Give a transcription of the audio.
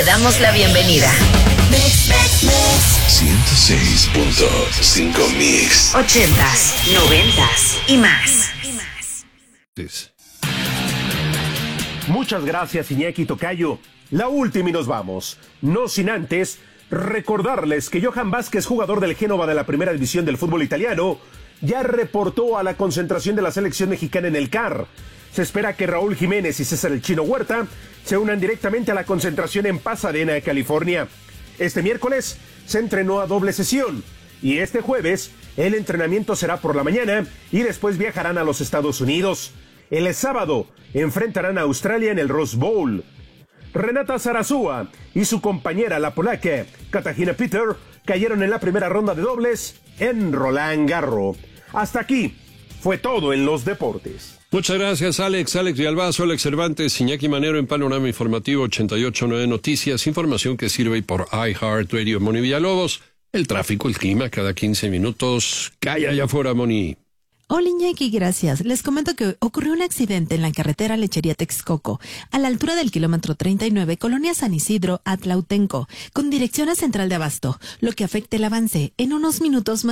damos la bienvenida. 106.5 Mix. 80s, 90s y más. Muchas gracias, Iñaki Tocayo. La última y nos vamos. No sin antes recordarles que Johan Vázquez, jugador del Génova de la primera división del fútbol italiano, ya reportó a la concentración de la selección mexicana en el CAR. Se espera que Raúl Jiménez y César El Chino Huerta se unan directamente a la concentración en Pasadena, California. Este miércoles se entrenó a doble sesión y este jueves el entrenamiento será por la mañana y después viajarán a los Estados Unidos. El sábado enfrentarán a Australia en el Rose Bowl. Renata Zarazúa y su compañera, la polaca Katarzyna Peter, cayeron en la primera ronda de dobles en Roland Garros. Hasta aquí fue todo en los deportes. Muchas gracias, Alex Villalbazo, Alex Cervantes, Iñaki Manero en Panorama Informativo 88.9 Noticias, información que sirve por iHeartRadio. Moni Villalobos, el tráfico, el clima, cada 15 minutos. Calla allá afuera, Moni. Hola, Iñaki, gracias. Les comento que ocurrió un accidente en la carretera Lechería Texcoco, a la altura del kilómetro 39, Colonia San Isidro, Atlautenco, con dirección a Central de Abasto, lo que afecta el avance. En unos minutos más